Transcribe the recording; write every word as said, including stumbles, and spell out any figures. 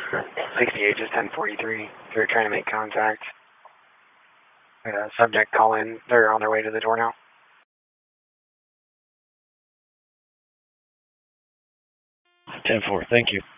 sixty-eight, just ten forty-three. They're trying to make contact. Uh, subject call in. They're on their way to the door now. ten four, thank you.